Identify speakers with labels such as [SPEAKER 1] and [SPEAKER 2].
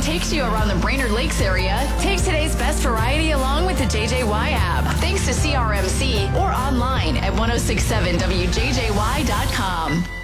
[SPEAKER 1] takes you around the Brainerd Lakes area. Take today's best variety along with the JJY app. Thanks to CRMC or online at 1067wjjy.com.